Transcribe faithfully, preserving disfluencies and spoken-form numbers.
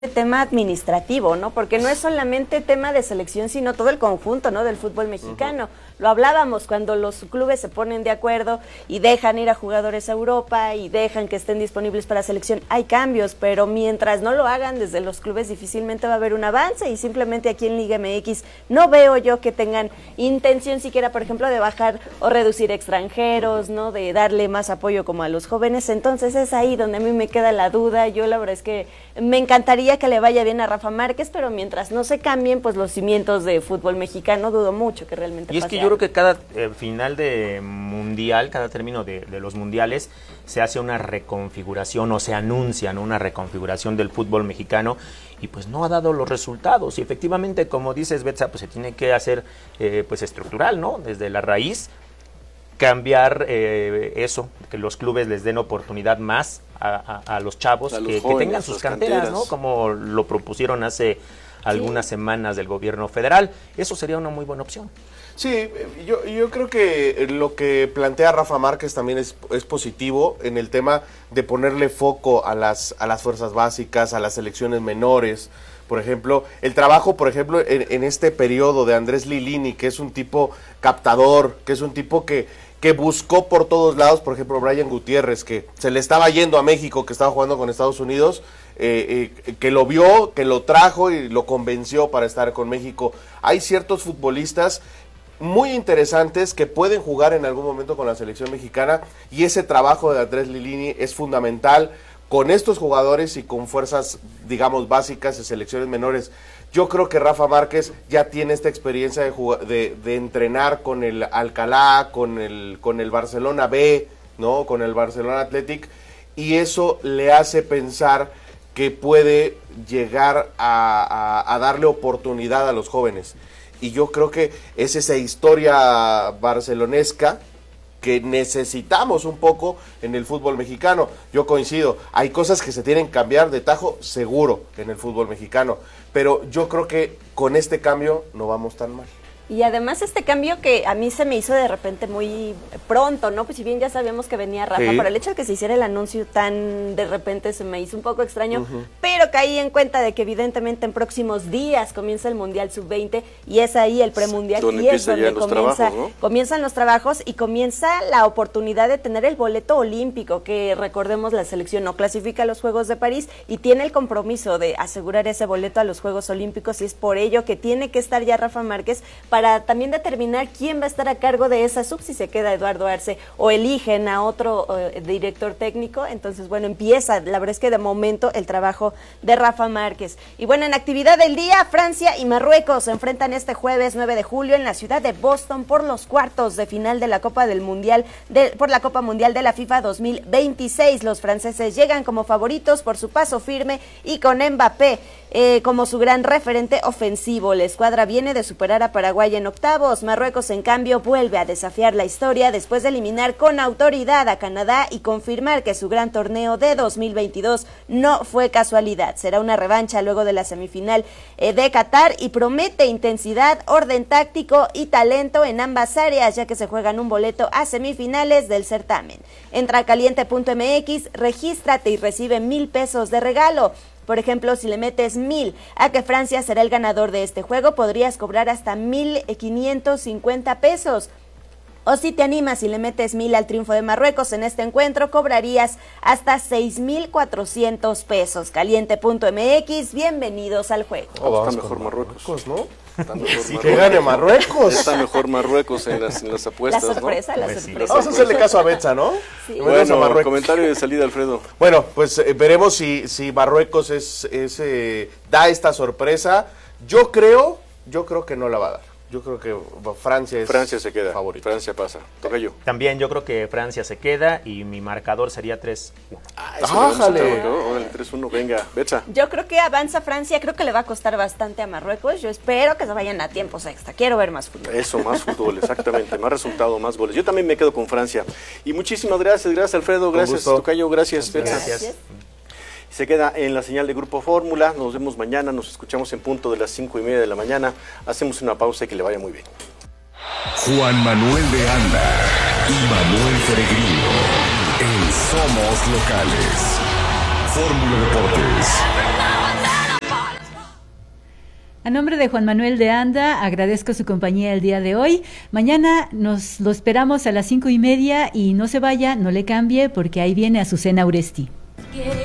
tema administrativo, ¿no? Porque no es solamente tema de selección, sino todo el conjunto, ¿no? Del fútbol mexicano. Uh-huh. Lo hablábamos cuando los clubes se ponen de acuerdo y dejan ir a jugadores a Europa y dejan que estén disponibles para selección. Hay cambios, pero mientras no lo hagan desde los clubes difícilmente va a haber un avance y simplemente aquí en Liga M X no veo yo que tengan intención siquiera, por ejemplo, de bajar o reducir extranjeros, ¿no? De darle más apoyo como a los jóvenes. Entonces es ahí donde a mí me queda la duda. Yo la verdad es que me encantaría que le vaya bien a Rafa Márquez, pero mientras no se cambien pues los cimientos de fútbol mexicano, dudo mucho que realmente y es pase que yo algo. creo que cada eh, final de mundial, cada término de, de los mundiales, se hace una reconfiguración o se anuncia, ¿no? Una reconfiguración del fútbol mexicano y pues no ha dado los resultados y efectivamente, como dices, Betsa, pues se tiene que hacer eh, pues estructural, ¿no? Desde la raíz, cambiar eh, eso, que los clubes les den oportunidad más a, a, a los chavos, a los que, jóvenes, que tengan sus canteras, canteras, ¿no? Como lo propusieron hace algunas sí. semanas del gobierno federal. Eso sería una muy buena opción. Sí, yo, yo creo que lo que plantea Rafa Márquez también es, es positivo en el tema de ponerle foco a las, a las fuerzas básicas, a las selecciones menores. Por ejemplo, el trabajo, por ejemplo, en, en este periodo de Andrés Lilini, que es un tipo captador, que es un tipo que, que buscó por todos lados, por ejemplo, Brian Gutiérrez, que se le estaba yendo a México, que estaba jugando con Estados Unidos, eh, eh, que lo vio, que lo trajo y lo convenció para estar con México. Hay ciertos futbolistas muy interesantes que pueden jugar en algún momento con la selección mexicana y ese trabajo de Andrés Lilini es fundamental con estos jugadores y con fuerzas, digamos, básicas de selecciones menores. Yo creo que Rafa Márquez ya tiene esta experiencia de, jug- de, de entrenar con el Alcalá, con el, con el Barcelona B, ¿no? Con el Barcelona Athletic, y eso le hace pensar que puede llegar a, a, a darle oportunidad a los jóvenes. Y yo creo que es esa historia barcelonesca que necesitamos un poco en el fútbol mexicano. Yo coincido, hay cosas que se tienen que cambiar de tajo, seguro, en el fútbol mexicano, pero yo creo que con este cambio no vamos tan mal. Y además este cambio que a mí se me hizo de repente muy pronto, ¿no? Pues si bien ya sabíamos que venía Rafa, sí. Por el hecho de que se hiciera el anuncio tan de repente se me hizo un poco extraño, uh-huh. Pero caí en cuenta de que evidentemente en próximos días comienza el Mundial sub veinte y es ahí el premundial y es donde comienza, trabajos, ¿no? Comienzan los trabajos y comienza la oportunidad de tener el boleto olímpico, que recordemos la selección no clasifica a los Juegos de París y tiene el compromiso de asegurar ese boleto a los Juegos Olímpicos y es por ello que tiene que estar ya Rafa Márquez para para también determinar quién va a estar a cargo de esa sub, si se queda Eduardo Arce o eligen a otro uh, director técnico. Entonces, bueno, empieza, la verdad es que de momento el trabajo de Rafa Márquez. Y bueno, en actividad del día, Francia y Marruecos se enfrentan este jueves nueve de julio en la ciudad de Boston por los cuartos de final de la Copa del Mundial, de, por la Copa Mundial de la FIFA dos mil veintiséis. Los franceses llegan como favoritos por su paso firme y con Mbappé eh, como su gran referente ofensivo. La escuadra viene de superar a Paraguay en octavos. Marruecos, en cambio, vuelve a desafiar la historia después de eliminar con autoridad a Canadá y confirmar que su gran torneo de dos mil veintidós no fue casualidad. Será una revancha luego de la semifinal eh, de Qatar y promete intensidad, orden táctico y talento en ambas áreas, ya que se juegan un boleto a semifinales del certamen. Entra a caliente punto m x, regístrate y recibe mil pesos de regalo. Por ejemplo, si le metes mil a que Francia será el ganador de este juego, podrías cobrar hasta mil quinientos cincuenta pesos. O si te animas y le metes mil al triunfo de Marruecos en este encuentro, cobrarías hasta seis mil cuatrocientos pesos. Caliente punto m x, bienvenidos al juego. Oh, está mejor Marruecos, Marruecos, ¿no? Está mejor sí, que gane Marruecos. Está mejor Marruecos en las, en las apuestas, la sorpresa, ¿no? La pues sorpresa, Vamos a hacerle caso a Betsa, ¿no? Sí. Bueno, comentario de salida, Alfredo. Bueno, pues eh, veremos si, si Marruecos es, es eh, da esta sorpresa. Yo creo, yo creo que no la va a dar. Yo creo que Francia es Francia se queda, favorito. Francia pasa. Toca yo. También yo creo que Francia se queda y mi marcador sería tres uno. Ah, ¡ájale! Órale, tres uno, venga, Betsa. Yo creo que avanza Francia, creo que le va a costar bastante a Marruecos. Yo espero que se vayan a tiempos extra. Quiero ver más fútbol. Eso, más fútbol, exactamente. Más resultado, más goles. Yo también me quedo con Francia. Y muchísimas gracias, gracias Alfredo, gracias Tocayo, gracias Betsa. Gracias. Se queda en la señal de Grupo Fórmula. Nos vemos mañana, nos escuchamos en punto de las cinco y media de la mañana. Hacemos una pausa y que le vaya muy bien. Juan Manuel de Anda y Manuel Peregrino en Somos Locales. Fórmula Deportes. A nombre de Juan Manuel de Anda, agradezco su compañía el día de hoy. Mañana nos lo esperamos a las cinco y media y no se vaya, no le cambie, porque ahí viene Azucena Uresti.